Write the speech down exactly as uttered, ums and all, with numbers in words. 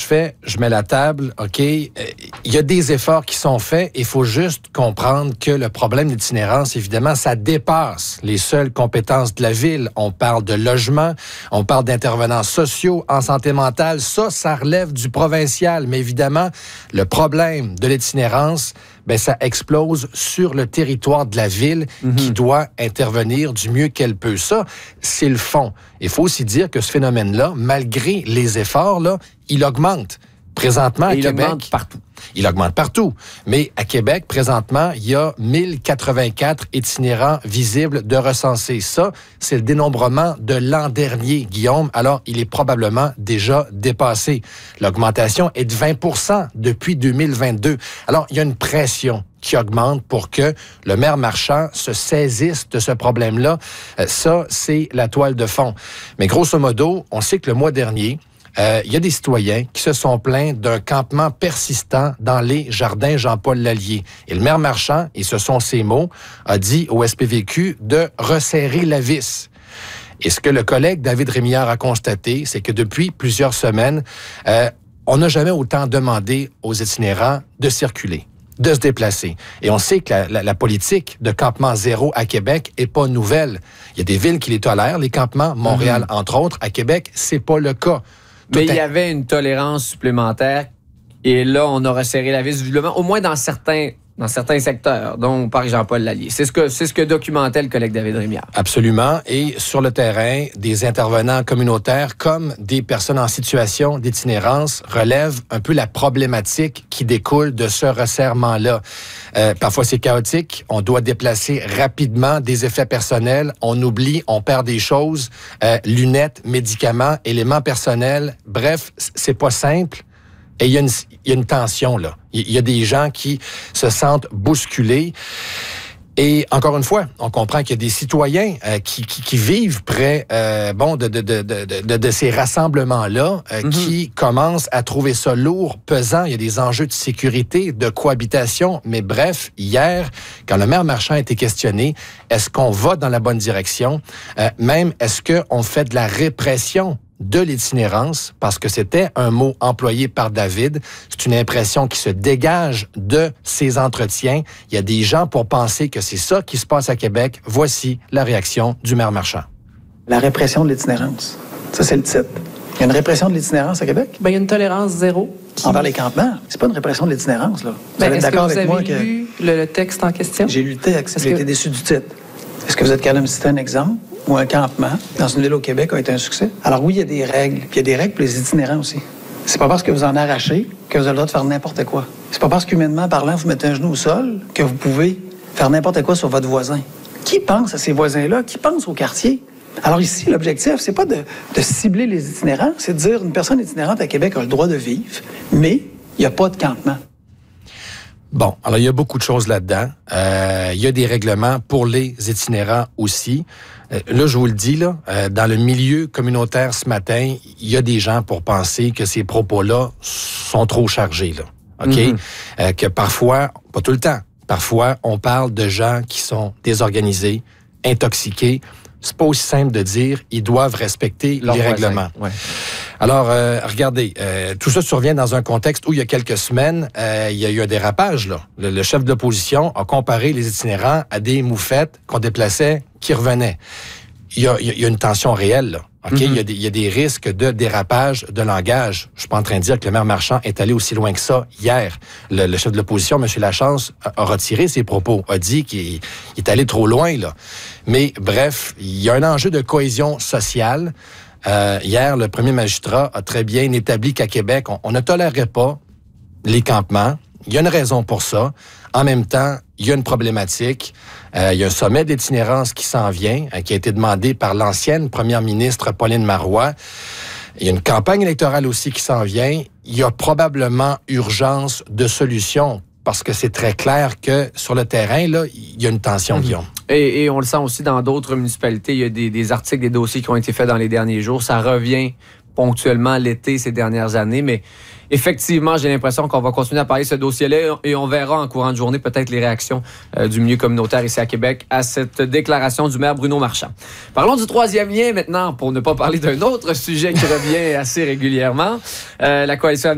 fait, je mets la table, OK, il euh, y a des efforts qui sont faits. Il faut juste comprendre que le problème d'itinérance, évidemment, ça dépasse les seules compétences de la ville. On parle de logement, on parle d'intervenants sociaux, en santé mentale. Ça, ça relève du provincial. Mais évidemment, le problème de l'itinérance, ben ça explose sur le territoire de la ville mm-hmm. qui doit intervenir du mieux qu'elle peut. Ça, c'est le fond. Il faut aussi dire que ce phénomène-là, malgré les efforts, là, il augmente. Présentement, à il Québec... augmente partout. Il augmente partout. Mais à Québec, présentement, il y a mille quatre-vingt-quatre itinérants visibles de recensés. Ça, c'est le dénombrement de l'an dernier, Guillaume. Alors, il est probablement déjà dépassé. L'augmentation est de vingt pour cent depuis deux mille vingt-deux. Alors, il y a une pression qui augmente pour que le maire Marchand se saisisse de ce problème-là. Euh, ça, c'est la toile de fond. Mais grosso modo, on sait que le mois dernier, il euh, y a des citoyens qui se sont plaints d'un campement persistant dans les jardins Jean-Paul Lallier. Et le maire Marchand, et ce sont ses mots, a dit au S P V Q de resserrer la vis. Et ce que le collègue David Rémillard a constaté, c'est que depuis plusieurs semaines, euh, on n'a jamais autant demandé aux itinérants de circuler, de se déplacer. Et on sait que la, la, la politique de campement zéro à Québec est pas nouvelle. Il y a des villes qui les tolèrent, les campements, Montréal mmh. entre autres. À Québec, c'est pas le cas. Mais il y avait une tolérance supplémentaire et là, on a resserré la vis visiblement, au moins dans certains, dans certains secteurs, dont par Jean-Paul Lallier. C'est ce que, c'est ce que documentait le collègue David Rémillard. Absolument. Et sur le terrain, des intervenants communautaires comme des personnes en situation d'itinérance relèvent un peu la problématique qui découle de ce resserrement-là. Euh, parfois, c'est chaotique. On doit déplacer rapidement des effets personnels. On oublie, on perd des choses. Euh, lunettes, médicaments, éléments personnels. Bref, c'est pas simple. Et il y a une, il y a une tension, là. Il y a des gens qui se sentent bousculés. Et encore une fois, on comprend qu'il y a des citoyens euh, qui, qui, qui vivent près euh, bon, de, de, de, de, de, de ces rassemblements-là, euh, mm-hmm. qui commencent à trouver ça lourd, pesant. Il y a des enjeux de sécurité, de cohabitation. Mais bref, hier, quand le maire Marchand a été questionné, est-ce qu'on va dans la bonne direction? Euh, même, est-ce qu'on fait de la répression de l'itinérance, parce que c'était un mot employé par David. C'est une impression qui se dégage de ces entretiens. Il y a des gens pour penser que c'est ça qui se passe à Québec. Voici la réaction du maire Marchand. La répression de l'itinérance. Ça, c'est le titre. Il y a une répression de l'itinérance à Québec? Bien, il y a une tolérance zéro. Qui... Envers les campements. C'est pas une répression de l'itinérance, là. Vous ben, allez être d'accord avec moi que... Est-ce que vous avez lu le, le texte en question? J'ai lu le texte. J'ai que... été déçu du titre. Est-ce que vous êtes capable de me citer un exemple où un campement dans une ville au Québec a été un succès? Alors oui, il y a des règles. Puis il y a des règles pour les itinérants aussi. C'est pas parce que vous en arrachez que vous avez le droit de faire n'importe quoi. C'est pas parce qu'humainement parlant, vous mettez un genou au sol que vous pouvez faire n'importe quoi sur votre voisin. Qui pense à ces voisins-là? Qui pense au quartier? Alors ici, l'objectif, c'est pas de, de cibler les itinérants, c'est de dire une personne itinérante à Québec a le droit de vivre, mais il n'y a pas de campement. Bon, alors il y a beaucoup de choses là-dedans. Euh, il y a des règlements pour les itinérants aussi. Euh, là, je vous le dis, là, euh, dans le milieu communautaire ce matin, il y a des gens pour penser que ces propos-là sont trop chargés, là. OK? Mm-hmm. Euh, que parfois, pas tout le temps, parfois, on parle de gens qui sont désorganisés, intoxiqués. C'est pas aussi simple de dire ils doivent respecter Leur les voisin. Règlements. Ouais. Alors, euh, regardez, euh, tout ça survient dans un contexte où il y a quelques semaines, euh, il y a eu un dérapage, là. Le, le chef de l'opposition a comparé les itinérants à des moufettes qu'on déplaçait qui revenaient. Il y a, il y a une tension réelle, là. OK? Mm-hmm. Il y a des, il y a des risques de dérapage de langage. Je suis pas en train de dire que le maire Marchand est allé aussi loin que ça hier. Le, le chef de l'opposition, M. Lachance, a, a retiré ses propos, a dit qu'il il est allé trop loin, là. Mais bref, il y a un enjeu de cohésion sociale. Euh, hier, le premier magistrat a très bien établi qu'à Québec, on, on ne tolérerait pas les campements. Il y a une raison pour ça. En même temps, il y a une problématique. Euh, il y a un sommet d'itinérance qui s'en vient, euh, qui a été demandé par l'ancienne première ministre Pauline Marois. Il y a une campagne électorale aussi qui s'en vient. Il y a probablement urgence de solutions parce que c'est très clair que sur le terrain, là, il y a une tension, mmh. Guillaume. Et, et on le sent aussi dans d'autres municipalités. Il y a des, des articles, des dossiers qui ont été faits dans les derniers jours. Ça revient ponctuellement l'été ces dernières années, mais effectivement, j'ai l'impression qu'on va continuer à parler de ce dossier-là et on verra en courant de journée peut-être les réactions euh, du milieu communautaire ici à Québec à cette déclaration du maire Bruno Marchand. Parlons du troisième lien maintenant, pour ne pas parler d'un autre sujet qui revient assez régulièrement. Euh, la coalition